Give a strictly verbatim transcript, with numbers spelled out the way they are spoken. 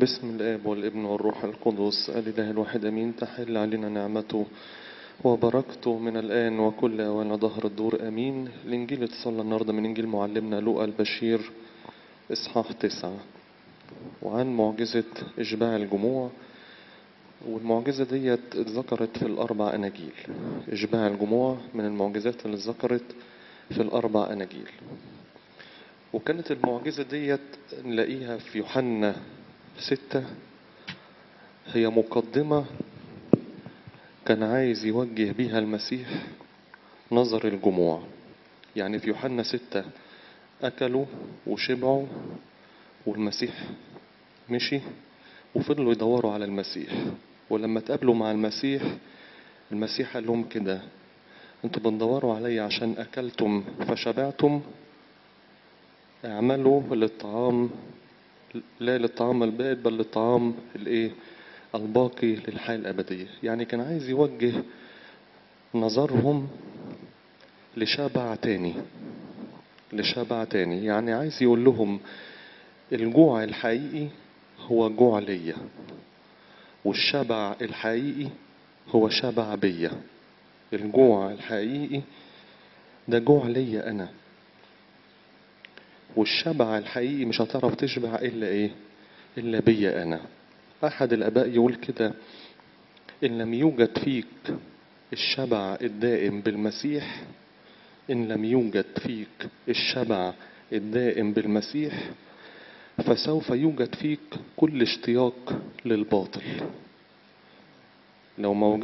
باسم الآب والابن والروح القدس الإله الواحد أمين. تحل علينا نعمته وبركته من الآن وكل أوان ظهر الدور أمين. الإنجيل اتصلى النهاردة من إنجيل معلمنا لوقا البشير إصحاح تسعة، وعن معجزة إشباع الجموع. والمعجزة ديت اتذكرت في الأربع أناجيل. إشباع الجموع من المعجزات اللي اتذكرت في الأربع أناجيل. وكانت المعجزة ديت نلاقيها في يوحنا ستة، هي مقدمة كان عايز يوجه بيها المسيح نظر الجموع. يعني في يوحنا ستة أكلوا وشبعوا والمسيح مشي، وفضلوا يدوروا على المسيح. ولما تقابلوا مع المسيح، المسيح قال لهم كده: انتوا بتدوروا علي عشان أكلتم فشبعتم، اعملوا للطعام، لا للطعام البائد بل للطعام الايه الباقي للحياة الأبدية. يعني كان عايز يوجه نظرهم لشبع تاني، لشبع تاني. يعني عايز يقول لهم الجوع الحقيقي هو جوع ليا، والشبع الحقيقي هو شبع بيا. الجوع الحقيقي ده جوع ليا أنا، والشبع الحقيقي مش هتعرف تشبع إلا إيه؟ إلا بيا أنا. أحد الآباء يقول كده: إن لم يوجد فيك الشبع الدائم بالمسيح، إن لم يوجد فيك الشبع الدائم بالمسيح، فسوف يوجد فيك كل اشتياق للباطل. لو ما